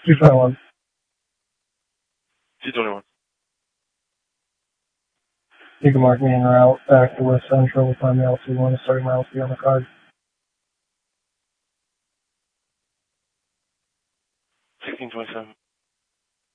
221. 221. You can mark me en route back to West Central with my mail C1 and starting my LC on the card. 1627.